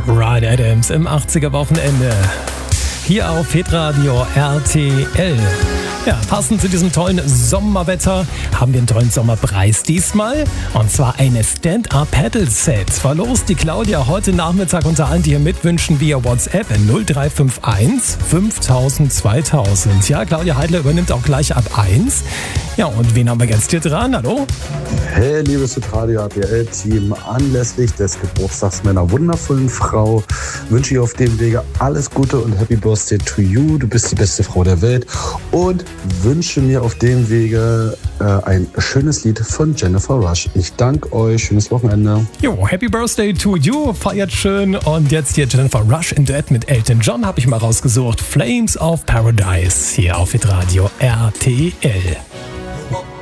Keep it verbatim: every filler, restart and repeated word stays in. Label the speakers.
Speaker 1: Bryan Adams im achtziger-Wochenende. Hier auf Hitradio R T L. Ja, passend zu diesem tollen Sommerwetter haben wir einen tollen Sommerpreis diesmal. Und zwar eine Stand-Up-Paddle-Set. Verlost die Claudia heute Nachmittag unter allen, die hier mitwünschen via WhatsApp in null drei fünf eins fünftausend zweitausend. Ja, Claudia Heidler übernimmt auch gleich ab eins. Ja, und wen haben wir jetzt hier dran? Hallo?
Speaker 2: Hey, liebes Radio R T L-Team, anlässlich des Geburtstags meiner wundervollen Frau wünsche ich auf dem Wege alles Gute und Happy Birthday to you. Du bist die beste Frau der Welt und wünsche mir auf dem Wege äh, ein schönes Lied von Jennifer Rush. Ich danke euch, schönes Wochenende.
Speaker 1: Jo, Happy Birthday to you, feiert schön. Und jetzt hier Jennifer Rush im Duett mit Elton John habe ich mal rausgesucht. Flames of Paradise hier auf Hitradio R T L.